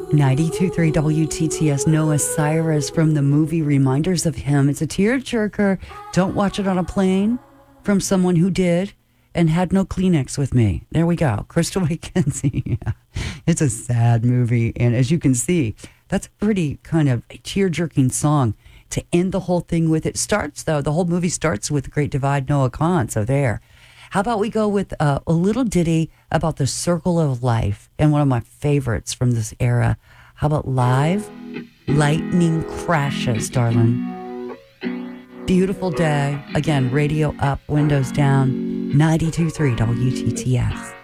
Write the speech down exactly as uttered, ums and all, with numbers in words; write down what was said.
ninety-two point three W T T S, Noah Cyrus from the movie Reminders of Him. It's a tearjerker. Don't watch it on a plane, from someone who did and had no Kleenex with me. There we go. Crystal McKenzie. Yeah. It's a sad movie. And as you can see, that's a pretty kind of tear-jerking song to end the whole thing with. It starts, though, the whole movie starts with Great Divide, Noah Kahan. So there. How about we go with uh, a little ditty about the circle of life, and one of my favorites from this era. How about Live Lightning Crashes, darling? Beautiful day. Again, radio up, windows down. ninety-two point three W T T S.